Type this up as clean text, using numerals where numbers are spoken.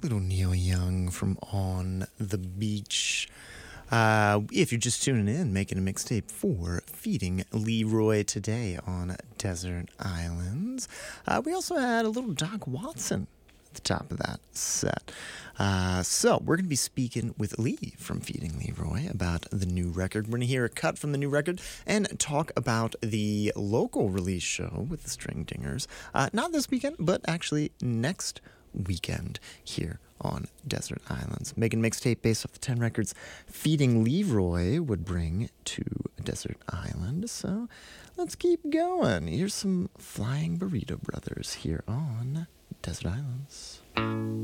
Little Neil Young from On the Beach. If you're just tuning in, making a mixtape for Feeding Leroy today on Desert Islands. We also had a little Doc Watson at the top of that set. So we're going to be speaking with Lee from Feeding Leroy about the new record. We're going to hear a cut from the new record and talk about the local release show with the String Dingers. Not this weekend, but actually next weekend here on Desert Islands. Making a mixtape based off the 10 records Feeding Leroy would bring to Desert Island. So let's keep going. Here's some Flying Burrito Brothers here on Desert Islands.